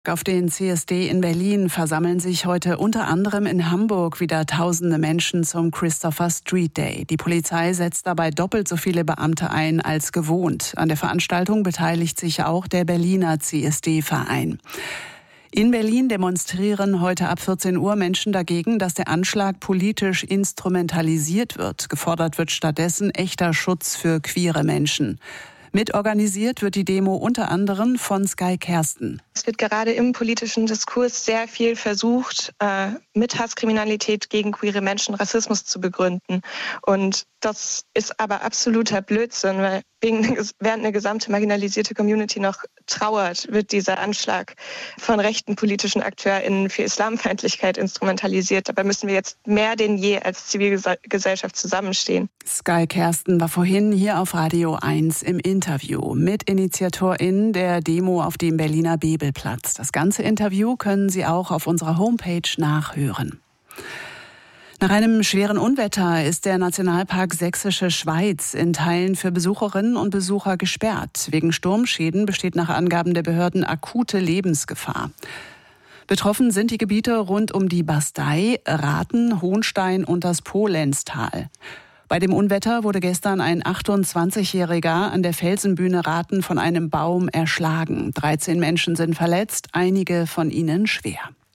Auf den CSD in Berlin versammeln sich heute unter anderem in Hamburg wieder tausende Menschen zum Christopher Street Day. Die Polizei setzt dabei doppelt so viele Beamte ein als gewohnt. An der Veranstaltung beteiligt sich auch der Berliner CSD-Verein. In Berlin demonstrieren heute ab 14 Uhr Menschen dagegen, dass der Anschlag politisch instrumentalisiert wird. Gefordert wird stattdessen echter Schutz für queere Menschen. Mitorganisiert wird die Demo unter anderem von Sky Kersten. Es wird gerade im politischen Diskurs sehr viel versucht, mit Hasskriminalität gegen queere Menschen Rassismus zu begründen. Und das ist aber absoluter Blödsinn, weil während eine gesamte marginalisierte Community noch trauert, wird dieser Anschlag von rechten politischen AkteurInnen für Islamfeindlichkeit instrumentalisiert. Dabei müssen wir jetzt mehr denn je als Zivilgesellschaft zusammenstehen. Sky Kersten war vorhin hier auf Radio 1 im Interview mit InitiatorInnen der Demo auf dem Berliner Bebelplatz. Das ganze Interview können Sie auch auf unserer Homepage nachhören. Nach einem schweren Unwetter ist der Nationalpark Sächsische Schweiz in Teilen für Besucherinnen und Besucher gesperrt. Wegen Sturmschäden besteht nach Angaben der Behörden akute Lebensgefahr. Betroffen sind die Gebiete rund um die Bastei, Rathen, Hohnstein und das Polenztal. Bei dem Unwetter wurde gestern ein 28-Jähriger an der Felsenbühne Rathen von einem Baum erschlagen. 13 Menschen sind verletzt, einige von ihnen schwer.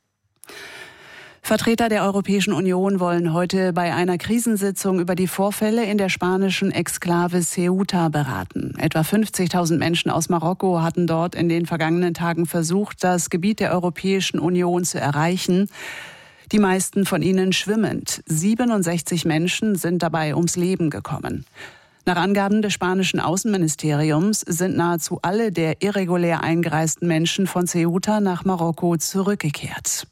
Vertreter der Europäischen Union wollen heute bei einer Krisensitzung über die Vorfälle in der spanischen Exklave Ceuta beraten. Etwa 50.000 Menschen aus Marokko hatten dort in den vergangenen Tagen versucht, das Gebiet der Europäischen Union zu erreichen. Die meisten von ihnen schwimmend. 67 Menschen sind dabei ums Leben gekommen. Nach Angaben des spanischen Außenministeriums sind nahezu alle der irregulär eingereisten Menschen von Ceuta nach Marokko zurückgekehrt.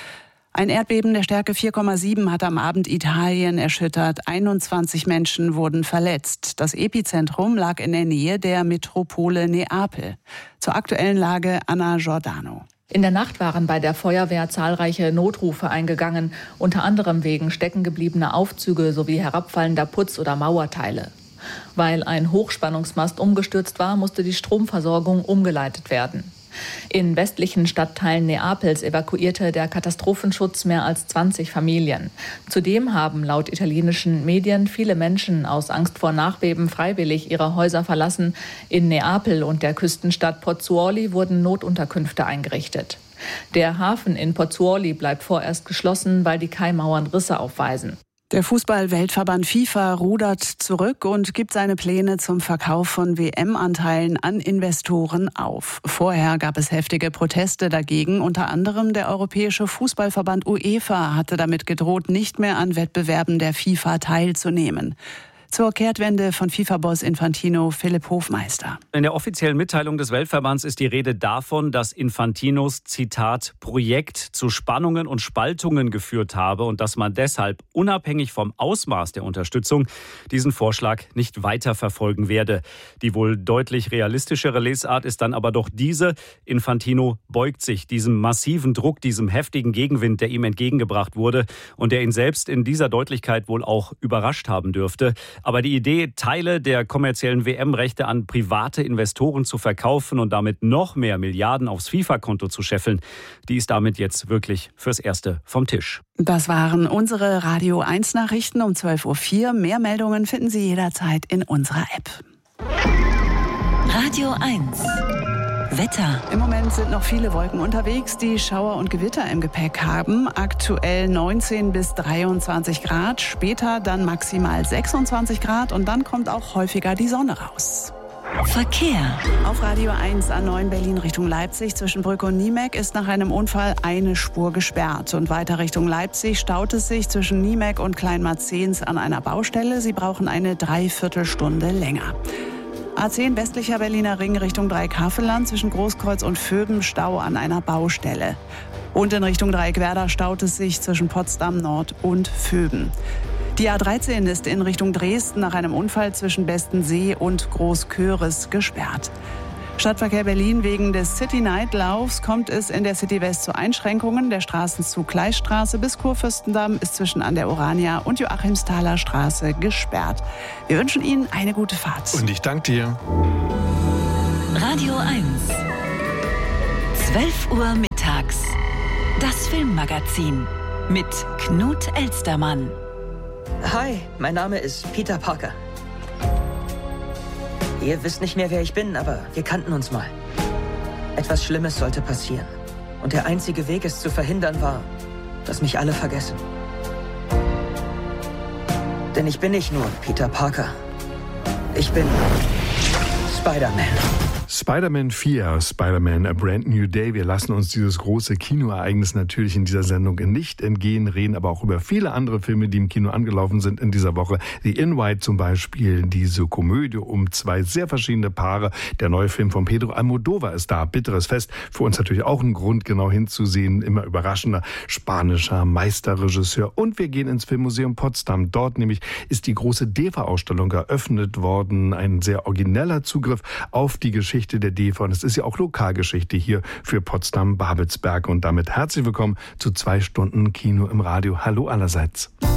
Ein Erdbeben der Stärke 4,7 hat am Abend Italien erschüttert. 21 Menschen wurden verletzt. Das Epizentrum lag in der Nähe der Metropole Neapel. Zur aktuellen Lage Anna Giordano. In der Nacht waren bei der Feuerwehr zahlreiche Notrufe eingegangen, unter anderem wegen steckengebliebener Aufzüge sowie herabfallender Putz- oder Mauerteile. Weil ein Hochspannungsmast umgestürzt war, musste die Stromversorgung umgeleitet werden. In westlichen Stadtteilen Neapels evakuierte der Katastrophenschutz mehr als 20 Familien. Zudem haben laut italienischen Medien viele Menschen aus Angst vor Nachbeben freiwillig ihre Häuser verlassen. In Neapel und der Küstenstadt Pozzuoli wurden Notunterkünfte eingerichtet. Der Hafen in Pozzuoli bleibt vorerst geschlossen, weil die Kaimauern Risse aufweisen. Der Fußball-Weltverband FIFA rudert zurück und gibt seine Pläne zum Verkauf von WM-Anteilen an Investoren auf. Vorher gab es heftige Proteste dagegen. Unter anderem der Europäische Fußballverband UEFA hatte damit gedroht, nicht mehr an Wettbewerben der FIFA teilzunehmen. Zur Kehrtwende von FIFA-Boss Infantino Philipp Hofmeister. In der offiziellen Mitteilung des Weltverbands ist die Rede davon, dass Infantinos, Zitat, Projekt zu Spannungen und Spaltungen geführt habe und dass man deshalb unabhängig vom Ausmaß der Unterstützung diesen Vorschlag nicht weiterverfolgen werde. Die wohl deutlich realistischere Lesart ist dann aber doch diese: Infantino beugt sich diesem massiven Druck, diesem heftigen Gegenwind, der ihm entgegengebracht wurde und der ihn selbst in dieser Deutlichkeit wohl auch überrascht haben dürfte. Aber die Idee, Teile der kommerziellen WM-Rechte an private Investoren zu verkaufen und damit noch mehr Milliarden aufs FIFA-Konto zu scheffeln, die ist damit jetzt wirklich fürs Erste vom Tisch. Das waren unsere Radio 1 Nachrichten um 12.04 Uhr. Mehr Meldungen finden Sie jederzeit in unserer App. Radio 1. Wetter. Im Moment sind noch viele Wolken unterwegs, die Schauer und Gewitter im Gepäck haben. Aktuell 19 bis 23 Grad, später dann maximal 26 Grad und dann kommt auch häufiger die Sonne raus. Verkehr. Auf Radio 1 A9 Berlin Richtung Leipzig zwischen Brücke und Niemek ist nach einem Unfall eine Spur gesperrt. Und weiter Richtung Leipzig staut es sich zwischen Niemek und Kleinmarzens an einer Baustelle. Sie brauchen eine Dreiviertelstunde länger. A10 westlicher Berliner Ring Richtung Dreieckhavelland zwischen Großkreuz und Vöben Stau an einer Baustelle. Und in Richtung Dreieckwerder staut es sich zwischen Potsdam Nord und Vöben. Die A13 ist in Richtung Dresden nach einem Unfall zwischen Bestensee und Großköris gesperrt. Stadtverkehr Berlin: wegen des City-Night-Laufs kommt es in der City West zu Einschränkungen. Der Straßenzug Gleisstraße bis Kurfürstendamm ist zwischen an der Orania und Joachimsthaler Straße gesperrt. Wir wünschen Ihnen eine gute Fahrt. Und ich danke dir. Radio 1. 12 Uhr mittags. Das Filmmagazin mit Knut Elstermann. Hi, mein Name ist Peter Parker. Ihr wisst nicht mehr, wer ich bin, aber wir kannten uns mal. Etwas Schlimmes sollte passieren. Und der einzige Weg, es zu verhindern, war, dass mich alle vergessen. Denn ich bin nicht nur Peter Parker. Ich bin Spider-Man. Spider-Man 4, Spider-Man A Brand New Day. Wir lassen uns dieses große Kinoereignis natürlich in dieser Sendung nicht entgehen, reden aber auch über viele andere Filme, die im Kino angelaufen sind in dieser Woche. The Invite zum Beispiel, diese Komödie um zwei sehr verschiedene Paare. Der neue Film von Pedro Almodóvar ist da, Bitteres Fest. Für uns natürlich auch ein Grund, genau hinzusehen. Immer überraschender spanischer Meisterregisseur. Und wir gehen ins Filmmuseum Potsdam. Dort nämlich ist die große DEFA-Ausstellung eröffnet worden. Ein sehr origineller Zugriff auf die Geschichte der DEFA. Und es ist ja auch Lokalgeschichte hier für Potsdam-Babelsberg. Und damit herzlich willkommen zu 2 Stunden Kino im Radio. Hallo allerseits.